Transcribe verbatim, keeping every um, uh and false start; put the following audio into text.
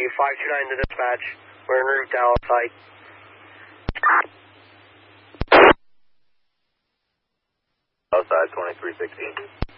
five two nine to dispatch. We're en route to Dallas site. Outside twenty-three sixteen.